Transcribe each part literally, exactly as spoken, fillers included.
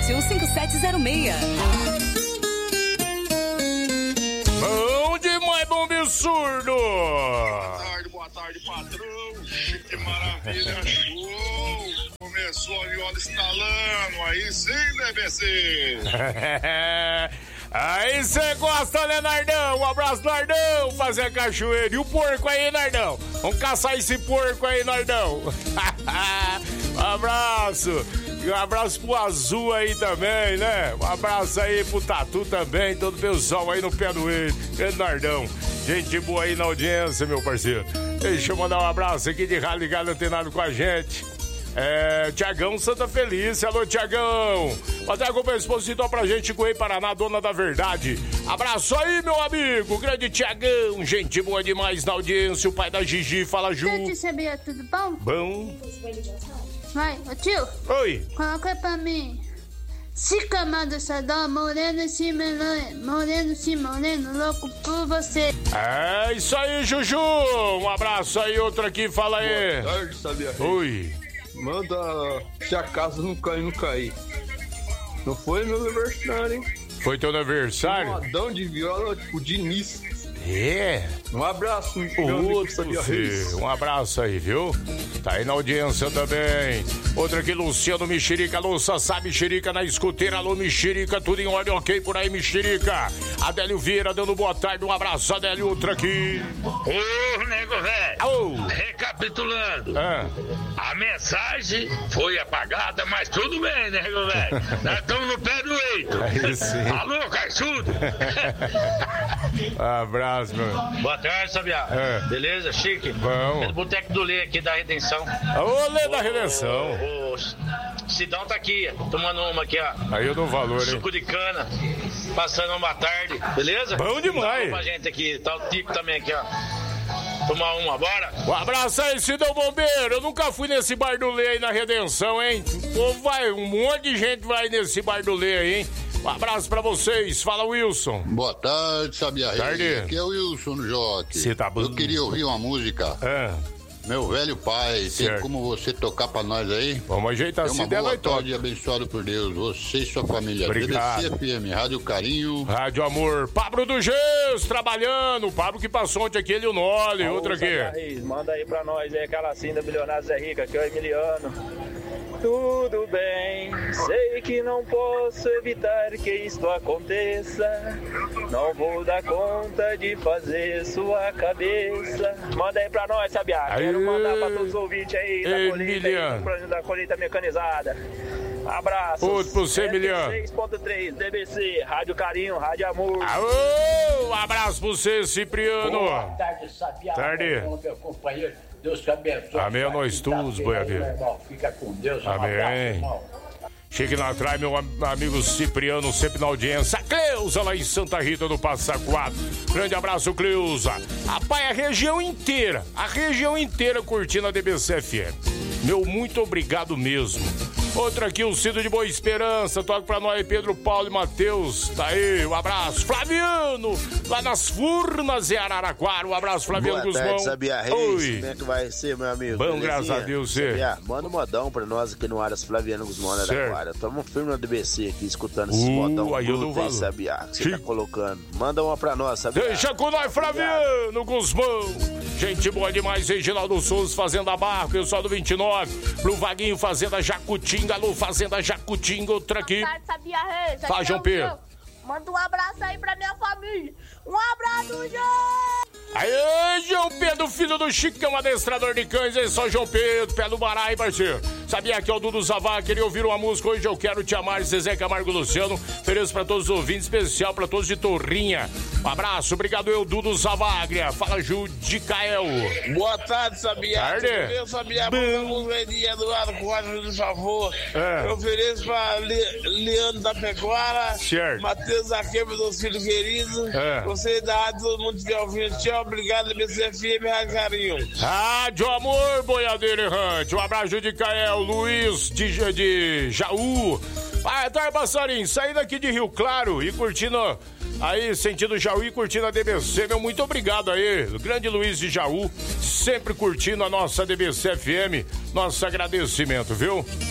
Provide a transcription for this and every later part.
sete um cinco sete zero seis. Bom demais, bom absurdo! Boa tarde, boa tarde, patrão. Que maravilha, show! Começou a viola estalando, aí sim, D B C! Aí você gosta, né, Nardão? Um abraço, Nardão! Fazer a cachoeira. E o porco aí, Nardão? Vamos caçar esse porco aí, Nardão! Um abraço! E um abraço pro Azul aí também, né? Um abraço aí pro Tatu também, todo o pessoal aí no pé do ele. Grande Nardão. Gente boa aí na audiência, meu parceiro. Deixa eu mandar um abraço aqui de Rádio Ligado Antenado com a gente. É, Tiagão Santa Felícia, alô Tiagão. Fazer a culpa expositor pra gente, Goiás Paraná, dona da verdade. Abraço aí, meu amigo, grande Tiagão. Gente boa demais na audiência, o pai da Gigi, fala Ju. Tio, sabia tudo bom? Bom. Vai, ô tio. Oi. Coloca pra mim. Se camada Sadó, moreno se moreno, moreno se moreno, louco por você. É isso aí, Juju. Um abraço aí, outro aqui, fala aí. Boa tarde, sabia? Oi. Manda se a casa não cair, não cair. Não foi meu aniversário, hein? Foi teu aniversário? Um modão de viola, o Diniz. É. Um abraço, meu amigo, sabia? Um abraço aí, viu? Tá aí na audiência também. Outra aqui, Luciano Mexerica. Alô, Sassá Mexerica na escuteira. Alô, Mexerica, tudo em ordem, ok por aí, Mexerica. Adélio Vieira dando boa tarde. Um abraço, Adélio. Outra aqui. Ô, nego velho. Oh. Recapitulando. Ah. A mensagem foi apagada, mas tudo bem, nego velho. Nós estamos no pé do leito. Aí sim. Alô, Caixudo. Abraço, meu. Boa tarde, Sabiá. É. Beleza? Chique? Bom. É do Boteco do Lê aqui da Redenção. Ô, Lê da Redenção. O, o, o Sidão tá aqui, tomando uma aqui, ó. Aí eu dou valor, hein? Suco de cana. Passando uma tarde, beleza? Bom demais. Dá pra gente aqui, tá o Tico também aqui, ó. Tomar uma, bora? Um abraço aí, Sidão Bombeiro. Eu nunca fui nesse bar do Lê aí na Redenção, hein? O povo vai, um monte de gente vai nesse bar do Lê aí, hein? Um abraço pra vocês. Fala, Wilson. Boa tarde, Sabia Rei. Tarde. Aqui é o Wilson do Jockey. Você tá bom? Eu queria ouvir uma música. É. Meu velho pai, Certo. tem como você tocar pra nós aí? Vamos ajeitar, é uma se der, boa nós toca. tarde abençoado por Deus, você e sua família. Obrigado. D B C F M, Rádio Carinho. Rádio Amor. Pablo do Geus, trabalhando. O Pablo que passou ontem aqui, ele e o Nole. Outra aqui. Reis, manda aí pra nós aí aquela assim da Milionário Zé Rica, que é o Emiliano. Tudo bem, sei que não posso evitar que isto aconteça. Não vou dar conta de fazer sua cabeça. Manda aí pra nós, Sabiá. Quero Aê, mandar pra todos os ouvintes aí da colheita, aí, da colheita mecanizada. Abraço. Outro pro você, Emiliano. seis ponto três D B C, Rádio Carinho, Rádio Amor. Aô, um abraço pra você, Cipriano. Boa tarde, Sabiá. Tarde. Meu companheiro, Deus te abençoe. Amém a nós todos, boiadeiro. Fica com Deus. Amém. Chegue lá atrás, meu amigo Cipriano, sempre na audiência. A Cleusa, lá em Santa Rita do Passa Quatro. Grande abraço, Cleusa. Rapaz, a região inteira, a região inteira curtindo a D B C F M. Meu muito obrigado mesmo. Outra aqui, o Cido de Boa Esperança. Toca pra nós, Pedro, Paulo e Matheus. Tá aí, um abraço. Flaviano, lá nas Furnas e Araraquara. Um abraço, Flaviano Boa Guzmão. tarde, Sabia Reis. Oi. Como é que vai ser, meu amigo? Bom, Belezinha? graças a Deus, você. Sabia, manda um modão pra nós aqui no Aras Flaviano Guzmão da Araraquara. Tamo firme no D B C aqui, escutando esses Uh, modão aí eu dou bruto aí, valor. Sabia, que você tá colocando. Manda uma pra nós, Sabia. Deixa com nós, Flaviano Guzmão. Gente boa demais, Reginaldo Souza, Fazenda Barra, pessoal do vinte e nove. Pro Vaguinho, Fazenda Jacutinga. Alô, Fazenda Jacutinga, outra aqui. Boa tarde, Sabia Reis. Fala, João Pedro. Manda um abraço aí pra minha família. Um abraço, João! Aê, João Pedro, filho do Chicão, adestrador de cães. É só João Pedro, pé do Bará, hein, parceiro? Sabia que é o Dudu Zavá, queria ouvir uma música. Hoje eu quero te amar, Zezé Camargo Luciano. Ofereço pra todos os ouvintes, especial pra todos de Torrinha. Um abraço, obrigado eu, Dudu Zavagria. Fala, Ju de Cael. Boa tarde, Sabia. Tarde. Eu sabia a música de Eduardo Costa, por favor. É. Eu ofereço pra Le... Leandro da Pecuara, certo. Matheus Aqueba, dos filhos queridos. É. Você da rádio, todo mundo estiver ouvindo. Tchau, obrigado, B C F M, Rádio Carinho. Rádio Amor, boiadeiro errante. Um abraço de Cael, Luiz de, de Jaú. Ah, tá, passarinho, saindo aqui de Rio Claro e curtindo aí, sentido Jaú e curtindo a D B C. Meu muito obrigado aí, o grande Luiz de Jaú, sempre curtindo a nossa D B C F M. Nosso agradecimento, viu?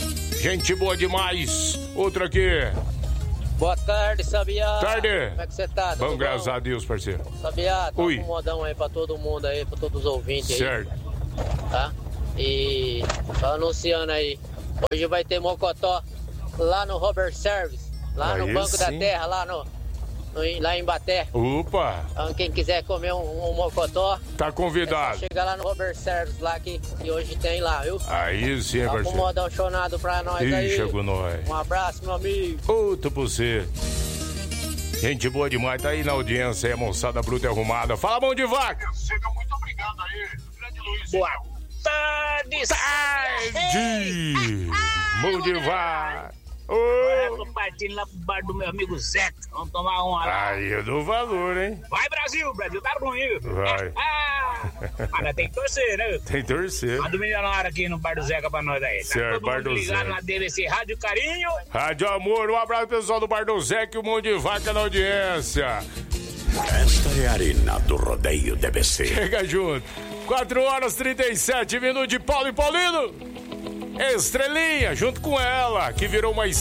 Gente boa demais. Outra aqui. Boa tarde, Sabiá. Tarde. Como é que você tá? Bom, graças a Deus, parceiro. Sabiá, tá Oi. um modão aí pra todo mundo aí, pra todos os ouvintes aí. Certo. Tá? E só anunciando aí, hoje vai ter mocotó lá no Robert Service, lá Aí no Banco sim. da Terra, lá no, no lá em Baté. Opa. Então, quem quiser comer um, um mocotó, Tá convidado. é só chegar lá no Robert Service lá que, que hoje tem lá, viu? Aí sim, Tá com um parceiro. modão chonado pra nós Ih, aí. chegou nós. Um abraço, meu amigo. Outro pra você. Gente boa demais, tá aí na audiência, aí, a moçada bruta e arrumada. Fala, mão de vaca. Muito obrigado aí, grande Luiz. Boa tarde, tarde. Mão de vaca. Eu tô partindo lá pro bar do meu amigo Zeca. Vamos tomar uma lá. Aí eu dou valor, hein? Vai, Brasil! Brasil tá ruim. Vai. Ah, mas tem que torcer, né? Tem que torcer. Manda o milionário aqui no bar do Zeca pra nós aí. Tá Certo, todo bar mundo do ligado Zeca. na D V C Rádio Carinho. Rádio Amor, um abraço pessoal do Bar do Zeca e o Mão de Vaca na audiência. Esta é a Arena do Rodeio D B C. Chega junto. quatro horas e trinta e sete minutos de Paulo e Paulino. Estrelinha, junto com ela, que virou uma